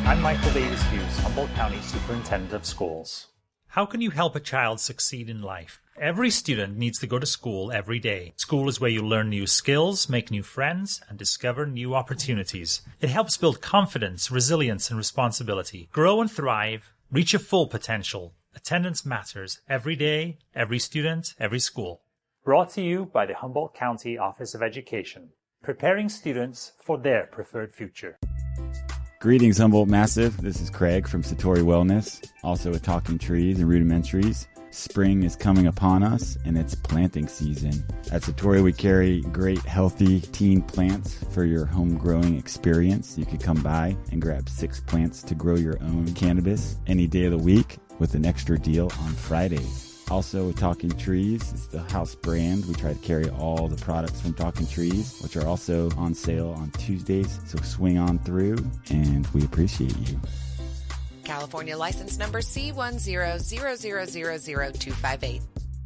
I'm Michael Davis Hughes, Humboldt County Superintendent of Schools. How can you help a child succeed in life? Every student needs to go to school every day. School is where you learn new skills, make new friends, and discover new opportunities. It helps build confidence, resilience, and responsibility. Grow and thrive. Reach your full potential. Attendance matters every day, every student, every school. Brought to you by the Humboldt County Office of Education, preparing students for their preferred future. Greetings, Humboldt Massive. This is Craig from Satori Wellness, also with Talking Trees and Rudimentaries. Spring is coming upon us, and it's planting season. At Satori, we carry great, healthy teen plants for your home growing experience. You can come by and grab 6 plants to grow your own cannabis any day of the week with an extra deal on Fridays. Also with Talking Trees, it's the house brand. We try to carry all the products from Talking Trees, which are also on sale on Tuesdays. So swing on through, and we appreciate you. California license number C10000258.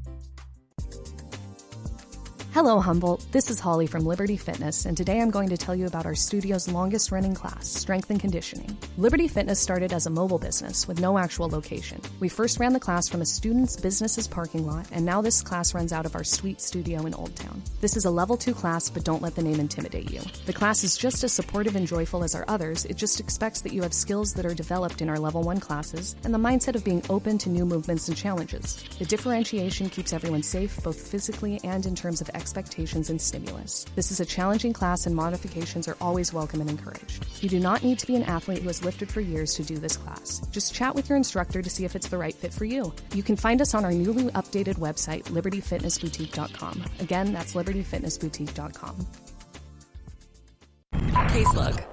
Hello, Humboldt. This is Holly from Liberty Fitness, and today I'm going to tell you about our studio's longest-running class, Strength and Conditioning. Liberty Fitness started as a mobile business with no actual location. We first ran the class from a student's business's parking lot, and now this class runs out of our suite studio in Old Town. This is a Level 2 class, but don't let the name intimidate you. The class is just as supportive and joyful as our others. It just expects that you have skills that are developed in our Level 1 classes and the mindset of being open to new movements and challenges. The differentiation keeps everyone safe, both physically and in terms of expectations and stimulus. This is a challenging class, and modifications are always welcome and encouraged. You do not need to be an athlete who has lifted for years to do this class. Just chat with your instructor to see if it's the right fit for you. You can find us on our newly updated website, libertyfitnessboutique.com. Again, that's libertyfitnessboutique.com. Case look.